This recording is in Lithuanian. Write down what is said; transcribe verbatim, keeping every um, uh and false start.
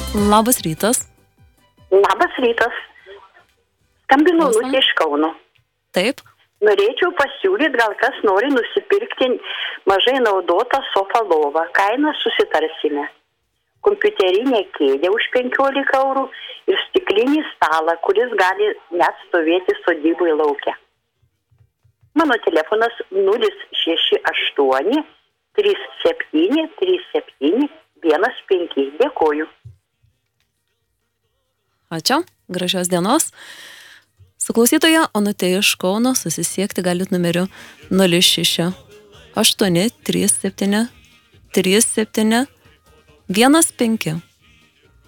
Labas rytas. Labas rytas. Skambinu Lutė iš Kauno. Taip. Norėčiau pasiūlyti, gal kas nori nusipirkti mažai naudotą sofą lovą. Kainą susitarsime. Kompiuterinė kėdė už penkiolika eurų ir stiklinį stalą, kuris gali net stovėti sodyboje lauke. Mano telefonas nulis šeši aštuoni trys septyni trys septyni vienas penki. Dėkoju. Ačiū, gražios dienos. Su klausytoja Onutė iš Kauno susisiekti galit numeriu nulis šeši aštuoni trys septyni trys septyni vienas penki.